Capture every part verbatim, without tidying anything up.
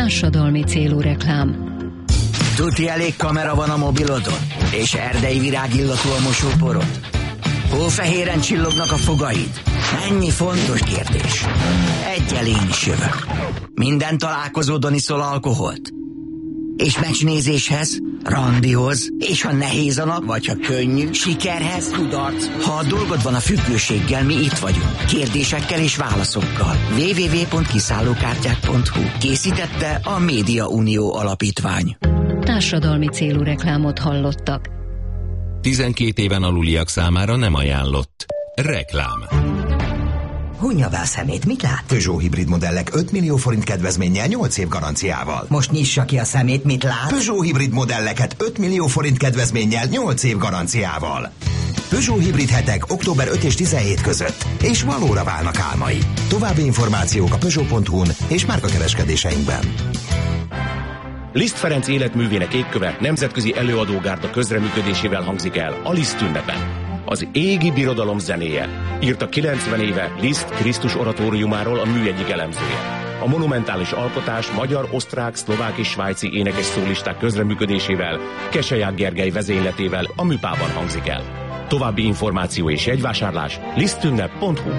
Társadalmi célú reklám. Tuti elég kamera van a mobilodon? És erdei virágillatú a mosóporod? Hófehéren csillognak a fogaid? Ennyi fontos kérdés. Egyel én is jövök. Minden találkozódon iszol alkoholt? És meccsnézéshez, randihoz, és ha nehéz a nap, vagy ha könnyű, sikerhez, kudarc. Ha a dolgod van a függőséggel, mi itt vagyunk. Kérdésekkel és válaszokkal. double-u double-u double-u pont kiszállókártyák pont hu. Készítette a Média Unió Alapítvány. Társadalmi célú reklámot hallottak. tizenkét éven aluliak számára nem ajánlott. Reklám. Hunja be a szemét, mit lát? Peugeot hibrid modellek öt millió forint kedvezménnyel nyolc év garanciával. Most nyissa ki a szemét, mit lát? Peugeot hibrid modelleket öt millió forint kedvezménnyel nyolc év garanciával. Peugeot hibrid hetek október ötödike és tizenhetedike között, és valóra válnak álmai. További információk a peugeot pont hu-n és márkakereskedéseinkben. Liszt Ferenc életművének égköve nemzetközi előadógárda közreműködésével hangzik el a Liszt ünnepen. Az égi birodalom zenéje, írta kilencven éve Liszt Krisztus oratóriumáról a mű egyik elemzője. A monumentális alkotás magyar, osztrák, szlovák és svájci énekes szólisták közreműködésével, Keselyák Gergely vezényletével a Műpában hangzik el. További információ és jegyvásárlás lisztünnep pont hu.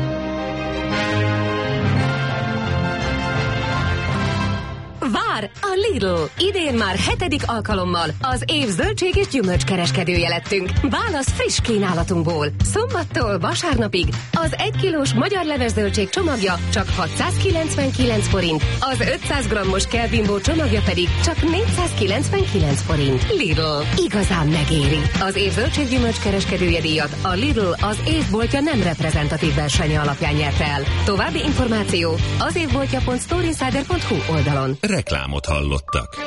Vár a Lidl! Idén már hetedik alkalommal az év zöldség és gyümölcskereskedője lettünk. Válasz friss kínálatunkból. Szombattól vasárnapig az egy kilós magyar leves zöldség csomagja csak hatszázkilencvenkilenc forint, az ötszáz grammos Kelbimbó csomagja pedig csak négyszázkilencvenkilenc forint. Lidl. Igazán megéri. Az év zöldség gyümölcskereskedője díjat a Lidl az évboltja nem reprezentatív versenye alapján nyerte el. További információ az évboltja pont storeinsider pont hu oldalon. Reklámot hallottak.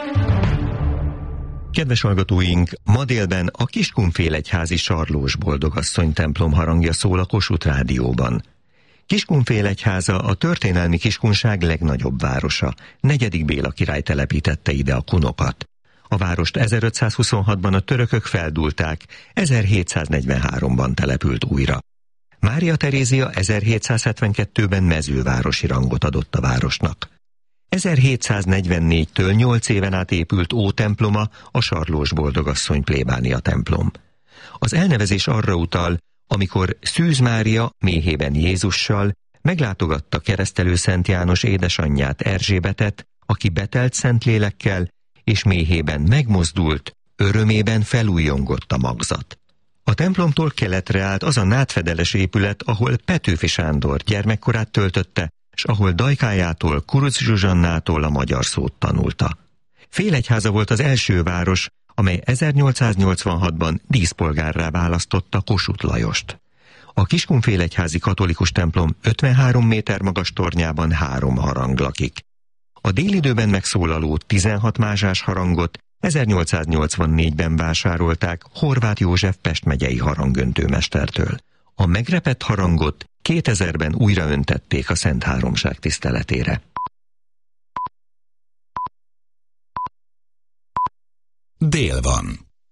Kedves hallgatóink, ma délben a Kiskunfélegyházi Sarlós Boldogasszony templom harangja szól a Kossuth Rádióban. Kiskunfélegyháza a történelmi kiskunság legnagyobb városa. Negyedik Béla király telepítette ide a kunokat. A várost ezerötszázhuszonhatban a törökök feldúlták, ezerhétszáznegyvenháromban települt újra. Mária Terézia ezerhétszázhetvenkettőben mezővárosi rangot adott a városnak. ezerhétszáznegyvennégytől nyolc éven át épült ótemploma a Sarlós Boldogasszony plébánia templom. Az elnevezés arra utal, amikor Szűz Mária méhében Jézussal meglátogatta keresztelő Szent János édesanyját, Erzsébetet, aki betelt Szentlélekkel, és méhében megmozdult, örömében felújjongott a magzat. A templomtól keletre állt az a nádfedeles épület, ahol Petőfi Sándor gyermekkorát töltötte, s ahol Dajkájától, Kurucz Zsuzsannától a magyar szót tanulta. Félegyháza volt az első város, amely ezernyolcszáznyolcvanhatban díszpolgárrá választotta Kossuth Lajost. A Kiskunfélegyházi katolikus templom ötvenhárom méter magas tornyában három harang lakik. A délidőben megszólaló tizenhat mázsás harangot ezernyolcszáznyolcvannégyben vásárolták Horváth József Pest megyei harangöntőmestertől. A megrepett harangot kétezerben újra öntették a Szent Háromság tiszteletére. Dél van.